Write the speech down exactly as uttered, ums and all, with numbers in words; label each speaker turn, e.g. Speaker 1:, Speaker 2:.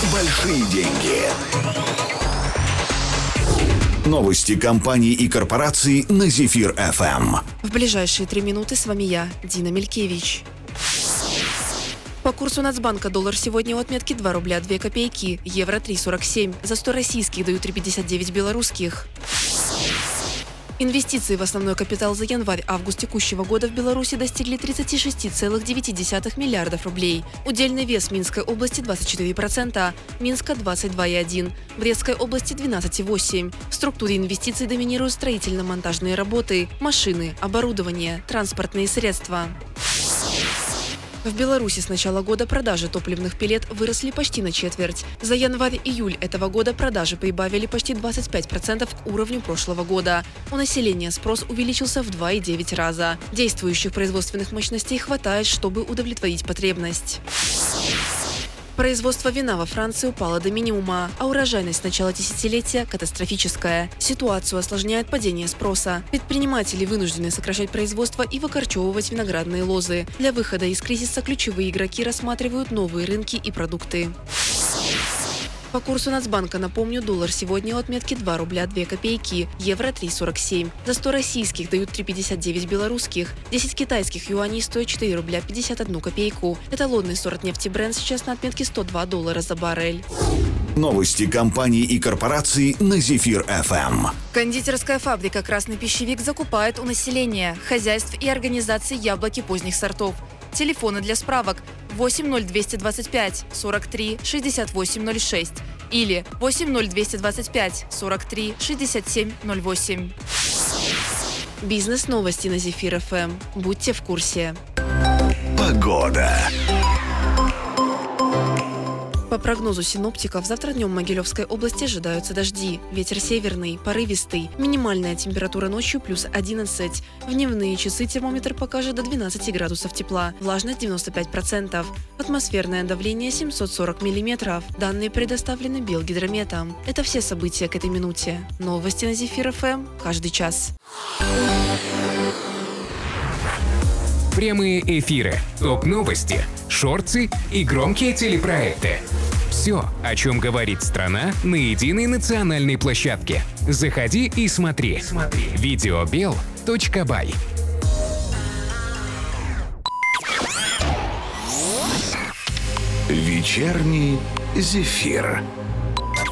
Speaker 1: большие деньги. Новости компаний и корпораций на Зефир эф эм.
Speaker 2: В ближайшие три минуты с вами я, Дина Мелькевич. По курсу Нацбанка доллар сегодня у отметки два рубля две копейки, евро три сорок семь, за сто российских дают три пятьдесят девять белорусских. Инвестиции в основной капитал за январь-август текущего года в Беларуси достигли тридцать шесть целых девять десятых миллиардов рублей. Удельный вес Минской области двадцать четыре процента, Минска двадцать два целых одна десятая, Брестской области двенадцать целых восемь десятых. В структуре инвестиций доминируют строительно-монтажные работы, машины, оборудование, транспортные средства. В Беларуси с начала года продажи топливных пеллет выросли почти на четверть. За январь-июль этого года продажи прибавили почти двадцать пять процентов к уровню прошлого года. У населения спрос увеличился в два целых девять десятых раза. Действующих производственных мощностей хватает, чтобы удовлетворить потребность. Производство вина во Франции упало до минимума, а урожайность с начала десятилетия катастрофическая. Ситуацию осложняет падение спроса. Предприниматели вынуждены сокращать производство и выкорчевывать виноградные лозы. Для выхода из кризиса ключевые игроки рассматривают новые рынки и продукты. По курсу Нацбанка, напомню, доллар сегодня у отметки два рубля две копейки, евро три сорок семь. За сто российских дают три пятьдесят девять белорусских, десять китайских юаней стоят четыре рубля пятьдесят одну копейку. Эталонный сорт нефти Brent сейчас на отметке сто два доллара за баррель.
Speaker 1: Новости компаний и корпораций на Зефир эф эм.
Speaker 3: Кондитерская фабрика «Красный пищевик» закупает у населения, хозяйств и организаций яблоки поздних сортов. Телефоны для справок восемь ноль двести двадцать пять сорок три шестьдесят восемь ноль шесть или восемь ноль двести двадцать пять сорок три шестьдесят семь ноль восемь.
Speaker 2: Бизнес-новости на Зефир эф эм. Будьте в курсе.
Speaker 1: Погода.
Speaker 2: По прогнозу синоптиков, завтра днем в Могилевской области ожидаются дожди. Ветер северный, порывистый. Минимальная температура ночью плюс одиннадцать. В дневные часы термометр покажет до двенадцати градусов тепла. Влажность девяносто пять процентов. Атмосферное давление семьсот сорок миллиметров. Данные предоставлены Белгидрометом. Это все события к этой минуте. Новости на Зефир эф эм каждый час.
Speaker 4: Прямые эфиры, топ-новости, шорты и громкие телепроекты. Все, о чем говорит страна на единой национальной площадке. Заходи и смотри. смотри. видеобел точка бай.
Speaker 1: Вечерний Зефир.